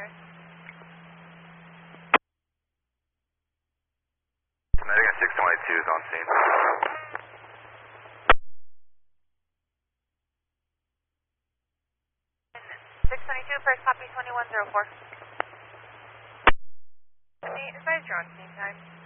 first. Connecticut 622 is on scene. 622, first copy 2104. Advise you're on scene time.